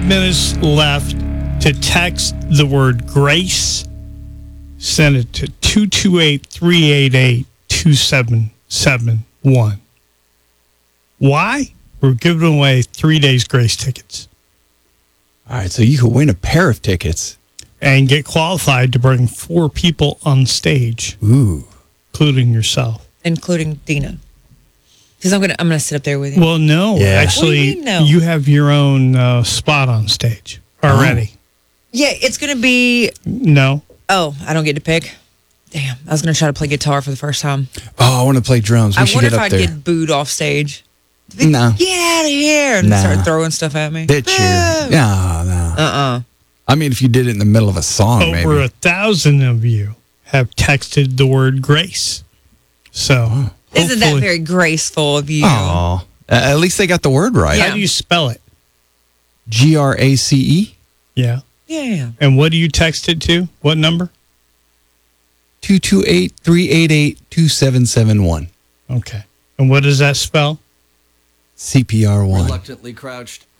minutes left to text the word grace. Send it to 228-388-2771. Why? We're giving away 3 days grace tickets. All right, so you could win a pair of tickets. And get qualified to bring 4 people on stage. Ooh. Including yourself. Including Dina. Because I'm gonna sit up there with you. Well, no. Yeah. Actually, What do you mean, no? you have your own spot on stage already. Yeah, it's gonna be. No. Oh, I don't get to pick. Damn, I was gonna try to play guitar for the first time. Oh, I want to play drums. We I should wonder get if up I'd there. get booed off stage. No. Get out of here! And Nah. start throwing stuff at me. That cheer. No. I mean, if you did it in the middle of a song, Over maybe. 1,000 of you have texted the word grace. So, Isn't that hopefully- very graceful of you? Oh. At least they got the word right. How do you spell it? GRACE. Yeah. Yeah. And what do you text it to? What number? 228-388-2771. Okay. And what does that spell? CPR1. Reluctantly crouched.